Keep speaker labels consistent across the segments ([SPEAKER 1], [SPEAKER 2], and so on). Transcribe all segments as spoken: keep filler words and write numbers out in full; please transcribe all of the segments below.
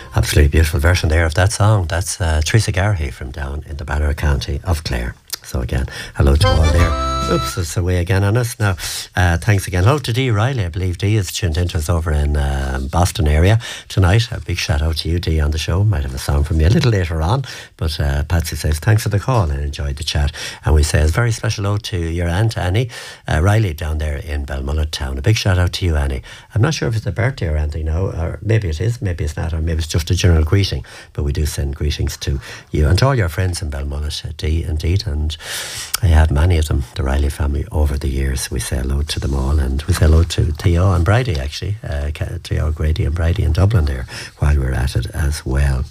[SPEAKER 1] Absolutely beautiful version there of that song. That's uh, Teresa Garrahy from down in the Banner County of Clare. So again, hello to all there. Oops, it's away again on us now. Uh, thanks again. Hello to Dee Riley. I believe Dee is tuned into us over in uh, Boston area tonight. A big shout out to you, Dee, on the show. Might have a song from you a little later on. But uh, Patsy says, thanks for the call and enjoyed the chat. And we say a very special hello to your aunt, Annie uh, Riley, down there in Belmullet Town. A big shout out to you, Annie. I'm not sure if it's a birthday or anything now, or maybe it is, maybe it's not, or maybe it's just a general greeting. But we do send greetings to you and to all your friends in Belmullet, uh, Dee, indeed. And I have many of them, the Riley family, over the years. We say hello to them all, and we say hello to Theo and Bridie, actually, uh, Theo Grady and Bridie in Dublin there, while we're at it as well.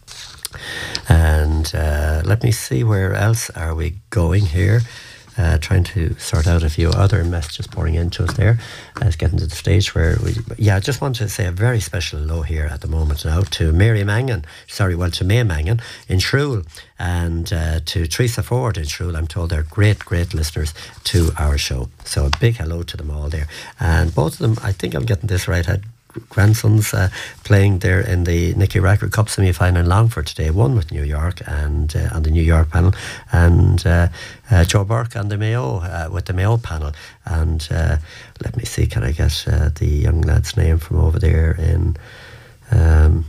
[SPEAKER 1] And uh, let me see, where else are we going here? Uh, trying to sort out a few other messages pouring into us there. Uh, it's getting to the stage where we... Yeah, I just want to say a very special hello here at the moment now to Mary Mangan, sorry, well, to May Mangan in Shrule, and uh, to Teresa Ford in Shrule. I'm told they're great, great listeners to our show. So a big hello to them all there. And both of them, I think I'm getting this right, had grandsons uh, playing there in the Nicky Racker Cup semi-final in Longford today. One with New York and uh, on the New York panel, and uh, uh, Joe Burke on the Mayo uh, with the Mayo panel. And uh, let me see, can I get uh, the young lad's name from over there in um,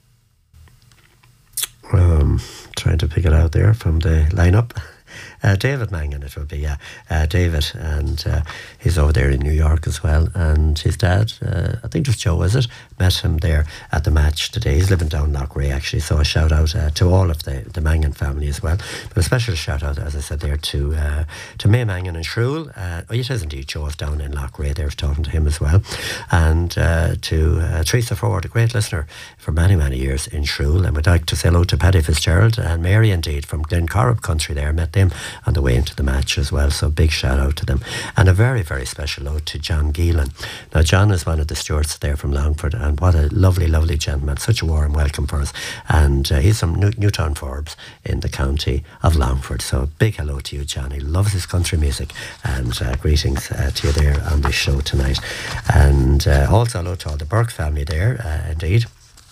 [SPEAKER 1] um, trying to pick it out there from the lineup. Uh, David Mangan, it will be, yeah. Uh, David, and uh, he's over there in New York as well. And his dad, uh, I think it was Joe, is it? Met him there at the match today. He's living down Lochray, actually. So a shout out uh, to all of the, the Mangan family as well. But a special shout out, as I said there, to uh, to May Mangan in Shrule. Uh, oh, it is indeed Joe is down in Lochray. There's talking to him as well. And uh, to uh, Teresa Ford, a great listener for many, many years in Shrule. And we'd like to say hello to Paddy Fitzgerald and Mary, indeed, from Glencorrib country there. Met them on the way into the match as well, so big shout out to them. And a very, very special hello to John Geelan. Now, John is one of the stewards there from Longford, and what a lovely, lovely gentleman, such a warm welcome for us. And uh, he's from New- Newtown Forbes in the county of Longford, so big hello to you, John. He loves his country music, and uh, greetings uh, to you there on this show tonight. And uh, also hello to all the Burke family there, uh, indeed.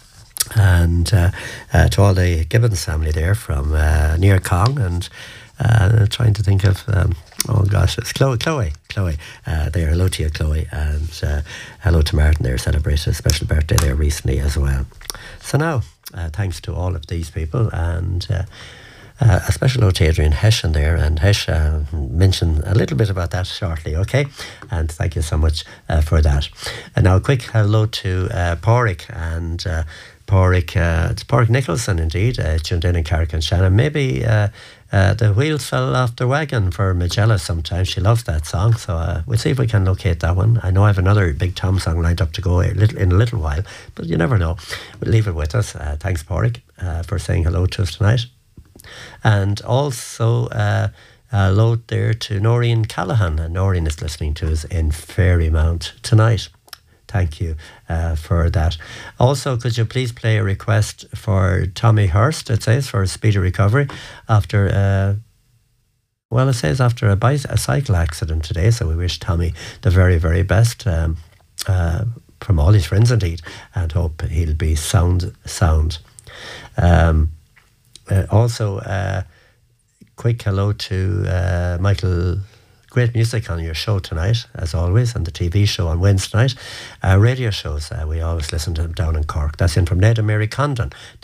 [SPEAKER 1] And uh, uh, to all the Gibbons family there from uh, near Cong, and Uh, trying to think of, um, oh gosh, it's Chloe, Chloe, Chloe, uh, there, hello to you, Chloe, and uh, hello to Martin there, celebrated a special birthday there recently as well. So now, uh, thanks to all of these people, and uh, uh, a special hello to Adrian Hession there, and Hesh uh, mentioned a little bit about that shortly, okay, and thank you so much uh, for that. And now a quick hello to uh, Porrick, and uh, Porrick, uh, it's Porrick Nicholson indeed, uh, tuned in in Carrick and Shannon. Maybe uh, uh, the wheels fell off the wagon for Magella sometimes. She loves that song, so uh, we'll see if we can locate that one. I know I have another Big Tom song lined up to go a little, in a little while, but you never know. We'll leave it with us. Uh, thanks, Porrick, uh, for saying hello to us tonight. And also uh, hello there to Noreen Callahan. And Noreen is listening to us in Fairymount tonight. Thank you uh, for that. Also, could you please play a request for Tommy Hurst, it says, for a speedy recovery after, uh, well, it says after a, bicy- a cycle accident today, so we wish Tommy the very, very best um, uh, from all his friends, indeed, and hope he'll be sound, sound. Um, uh, also, uh, quick hello to uh, Michael. Great music on your show tonight, as always, and the T V show on Wednesday night. Uh, radio shows, uh, we always listen to them down in Cork. That's in from Ned and Mary Condon.